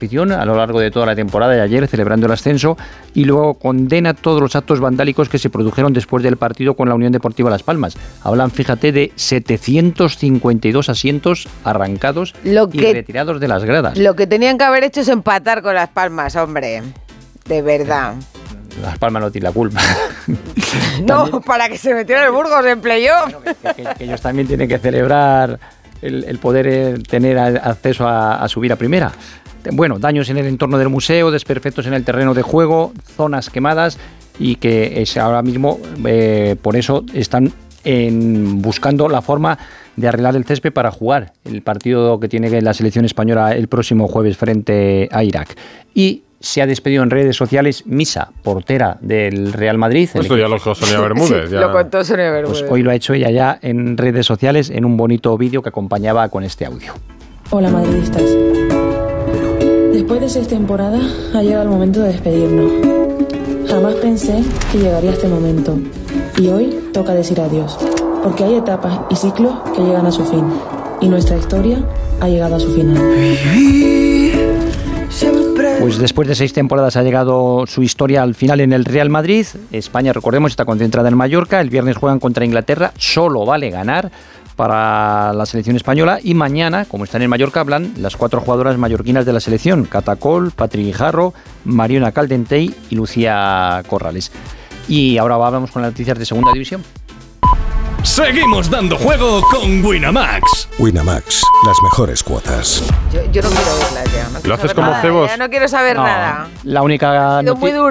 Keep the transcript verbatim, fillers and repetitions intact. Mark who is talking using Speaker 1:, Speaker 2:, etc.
Speaker 1: a lo largo de toda la temporada y ayer celebrando el ascenso, y luego condena todos los actos vandálicos que se produjeron después del partido con la Unión Deportiva Las Palmas. Hablan, fíjate, de setecientos cincuenta y dos asientos arrancados
Speaker 2: lo que,
Speaker 1: y retirados de las gradas.
Speaker 2: Lo que tenían que haber hecho es empatar con Las Palmas, hombre, de verdad.
Speaker 1: Las Palmas no tienen la culpa.
Speaker 2: No, también, para que se metieran el Burgos en playoff.
Speaker 1: Bueno, que, que, que ellos también tienen que celebrar el, el poder eh, tener acceso a, a subir a primera. Bueno, daños en el entorno del museo, desperfectos en el terreno de juego, zonas quemadas, y que es ahora mismo, eh, por eso están en, buscando la forma de arreglar el césped para jugar el partido que tiene la selección española el próximo jueves frente a Irak. Y se ha despedido en redes sociales Misa, portera del Real Madrid.
Speaker 3: Esto ya lo contó Sonia Bermúdez.
Speaker 2: Sí,
Speaker 3: ya.
Speaker 2: Lo contó Sonia Bermúdez.
Speaker 1: Pues hoy lo ha hecho ella ya en redes sociales en un bonito vídeo que acompañaba con este audio.
Speaker 4: Hola, madridistas. Después de seis temporadas ha llegado el momento de despedirnos. Jamás pensé que llegaría este momento. Y hoy toca decir adiós. Porque hay etapas y ciclos que llegan a su fin. Y nuestra historia ha llegado a su final.
Speaker 1: Pues después de seis temporadas ha llegado su historia al final en el Real Madrid. España, recordemos, está concentrada en Mallorca. El viernes juegan contra Inglaterra. Solo vale ganar para la selección española, y mañana, como están en Mallorca, hablan las cuatro jugadoras mallorquinas de la selección: Catacol, Patri Guijarro, Mariona Caldentey y Lucía Corrales. Y ahora vamos con las noticias de Segunda División.
Speaker 5: Seguimos dando juego con Winamax.
Speaker 6: Winamax, las mejores cuotas.
Speaker 2: Yo, yo no quiero verlas ya. No
Speaker 3: ¿Lo haces
Speaker 2: saber
Speaker 3: como
Speaker 2: nada,
Speaker 3: cebos?
Speaker 2: Ya no quiero saber
Speaker 1: No,
Speaker 2: nada.
Speaker 1: La única
Speaker 2: Ha sido muy
Speaker 1: noti-
Speaker 2: duro.